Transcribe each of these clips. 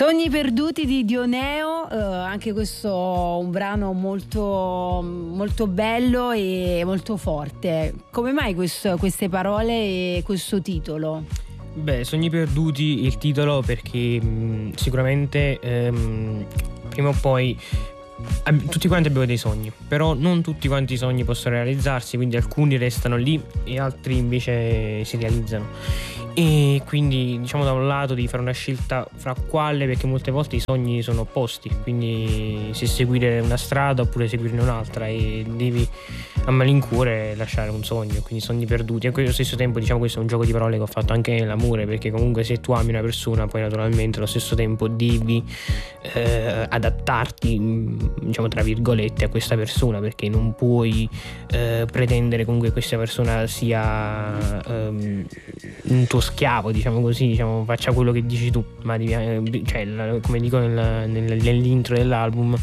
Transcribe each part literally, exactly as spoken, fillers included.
Sogni perduti di Dioneo, eh, anche questo un brano molto, molto bello e molto forte. Come mai questo, queste parole e questo titolo? Beh, Sogni perduti, il titolo perché mh, sicuramente ehm, prima o poi ab- tutti quanti abbiamo dei sogni, però non tutti quanti i sogni possono realizzarsi, quindi alcuni restano lì e altri invece si realizzano. E quindi diciamo da un lato devi fare una scelta fra quale, perché molte volte i sogni sono opposti, quindi se seguire una strada oppure seguirne un'altra, e devi a malincuore lasciare un sogno, quindi sogni perduti. E allo stesso tempo diciamo questo è un gioco di parole che ho fatto anche nell'amore, perché comunque se tu ami una persona poi naturalmente allo stesso tempo devi eh, adattarti, diciamo tra virgolette, a questa persona, perché non puoi eh, pretendere comunque che questa persona sia ehm, un tuo schiavo, diciamo così, diciamo faccia quello che dici tu, ma devi, cioè, come dico nel, nel, nell'intro dell'album,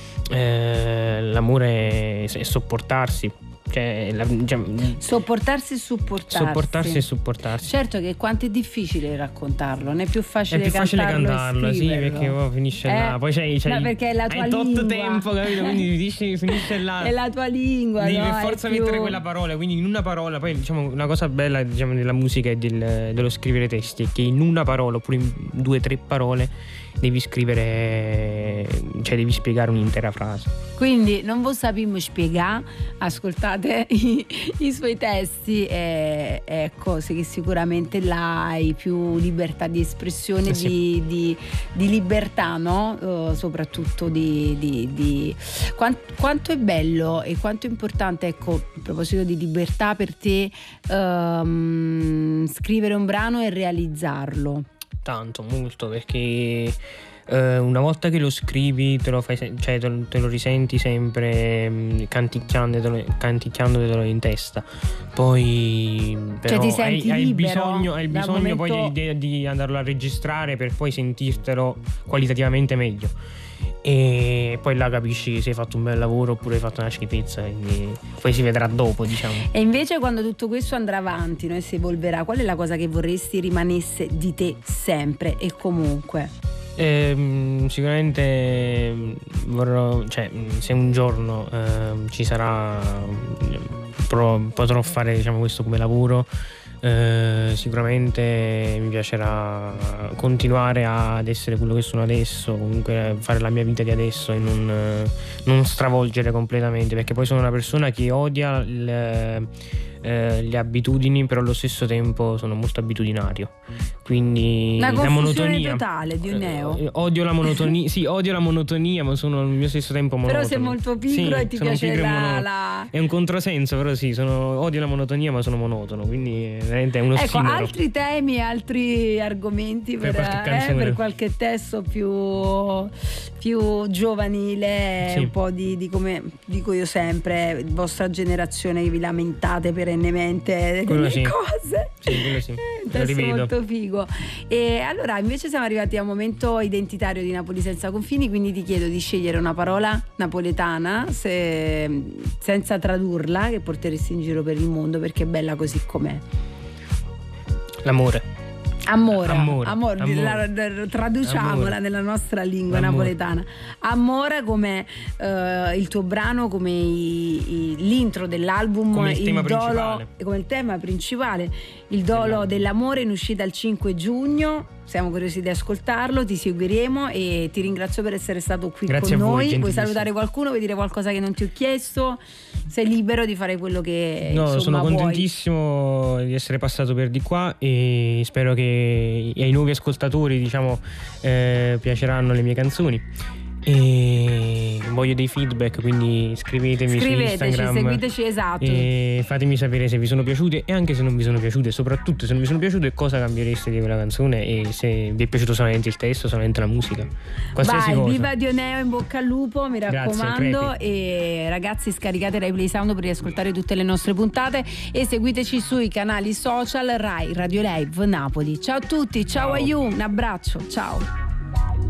eh, l'amore è sopportarsi, cioè, la, cioè sopportarsi e supportarsi sopportarsi e supportarsi. Certo che quanto è difficile raccontarlo, non è più facile è più facile cantarlo, cantarlo, sì, perché oh, finisce eh, là, poi c'hai, c'hai no, perché è la tua hai lingua, tot tempo, capito? Quindi finisce, finisce là, è la tua lingua, devi no? per forza più... mettere quella parola, quindi in una parola. Poi diciamo una cosa bella, diciamo, della musica e del, dello scrivere testi è che in una parola oppure in due o tre parole devi scrivere, cioè devi spiegare un'intera frase. Quindi non vi sappiamo spiegare, ascoltate i, i suoi testi e ecco, che sicuramente là hai più libertà di espressione, eh sì. di, di, di libertà, no? Uh, soprattutto di, di, di... Quanto, quanto è bello e quanto è importante, ecco, a proposito di libertà per te, um, scrivere un brano e realizzarlo. Tanto, molto, perché eh, una volta che lo scrivi te lo fai, cioè te lo, te lo risenti sempre mh, canticchiandotelo, canticchiandotelo in testa. Poi però cioè, ti senti hai, hai libero, bisogno, hai bisogno momento... poi dell'idea di andarlo a registrare per poi sentirtelo qualitativamente meglio. E poi là capisci se hai fatto un bel lavoro oppure hai fatto una schifezza, quindi poi si vedrà dopo, diciamo. E invece quando tutto questo andrà avanti, no, e si evolverà, qual è la cosa che vorresti rimanesse di te sempre e comunque? Eh, sicuramente vorrò, cioè se un giorno eh, ci sarà, potrò fare, diciamo, questo come lavoro, eh, sicuramente mi piacerà continuare ad essere quello che sono adesso, comunque fare la mia vita di adesso e non, non stravolgere completamente, perché poi sono una persona che odia il, eh, le abitudini, però allo stesso tempo sono molto abitudinario, quindi la la monotonia totale di un neo. Eh, odio la monotonia, sì, odio la monotonia, ma sono al mio stesso tempo monotono. Però sei molto piccolo, sì, e ti piace la, la... È un controsenso, però sì, sono, odio la monotonia ma sono monotono, quindi veramente è uno ecco, ossimoro. Altri temi, altri argomenti per, per, qualche, eh, per qualche testo più, più giovanile, sì. Un po' di, di come dico io sempre, vostra generazione che vi lamentate perennemente quello delle sì. cose. Sì, quello sì. Un testo molto figo. E allora invece siamo arrivati a un momento identitario di Napoli senza confini, quindi ti chiedo di scegliere una parola napoletana se, senza tradurla, che porteresti in giro per il mondo perché è bella così com'è. L'amore. Amore, amore, amore, amore. La, la, traduciamola amore. Nella nostra lingua amore. napoletana. Amore come uh, il tuo brano, come i, i, l'intro dell'album, come il, il tema dolo, principale. Come il tema principale, il dolo dell'amore, in uscita il cinque giugno. Siamo curiosi di ascoltarlo, ti seguiremo e ti ringrazio per essere stato qui Grazie con a voi, noi. Vuoi salutare qualcuno? Vuoi dire qualcosa che non ti ho chiesto? Sei libero di fare quello che no, insomma, sono vuoi. contentissimo di essere passato per di qua e spero che ai nuovi ascoltatori, diciamo, eh, piaceranno le mie canzoni. E voglio dei feedback, quindi scrivetemi Scriveteci, su Instagram, seguiteci, esatto, e fatemi sapere se vi sono piaciute e anche se non vi sono piaciute, soprattutto se non vi sono piaciute cosa cambiereste di quella canzone e se vi è piaciuto solamente il testo, solamente la musica, qualsiasi Vai, cosa. Viva Dioneo, in bocca al lupo, mi raccomando. Grazie, e ragazzi, scaricate Rai Play Sound per riascoltare tutte le nostre puntate e seguiteci sui canali social Rai Radio Live Napoli. Ciao a tutti, ciao, ciao. Aiu, un abbraccio, ciao.